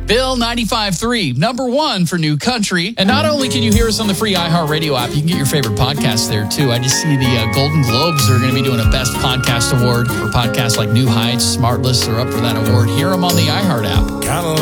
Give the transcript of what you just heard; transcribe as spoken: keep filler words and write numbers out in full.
Bill ninety-five point three, number one for new country. And not only can you hear us on the free iHeartRadio app, you can get your favorite podcasts there, too. I just see the uh, Golden Globes are going to be doing a Best Podcast Award for podcasts like New Heights, Smartless are up for that award. Hear them on the iHeart app.